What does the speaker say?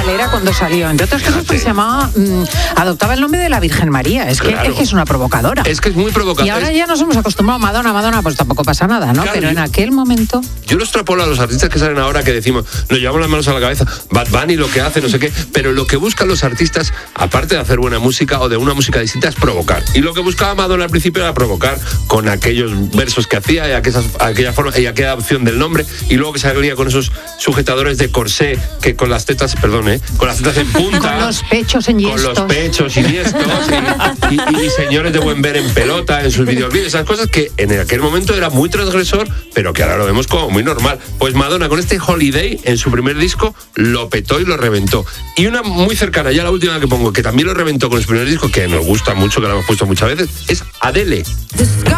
era cuando salió. Entre otras cosas, pues se llamaba, adoptaba el nombre de la Virgen María. Es que es una provocadora. Es que es muy provocadora. Y ahora ya nos hemos acostumbrado a Madonna, pues tampoco pasa nada, ¿no? Claro, pero en aquel momento... Yo lo extrapolo a los artistas que salen ahora, que decimos, nos llevamos las manos a la cabeza, Bad Bunny lo que hace, no sé qué, pero lo que buscan los artistas, aparte de hacer buena música o de una música distinta, es provocar. Y lo que buscaba Madonna al principio era provocar con aquellos versos que hacía y aquella forma y aquella opción del nombre, y luego que salía con esos sujetadores de corsé que con las tetas, con las tetas en punta, con los pechos enhiestos, con los pechos enhiestos y señores de buen ver en pelota en sus videoclips, esas cosas que en aquel momento era muy transgresor, pero que ahora lo vemos como muy normal. Pues Madonna con este Holiday en su primer disco lo petó y lo reventó. Y una muy cercana, ya la última que pongo, que también lo reventó con su primer disco, que nos gusta mucho, que lo hemos puesto muchas veces, es Adele.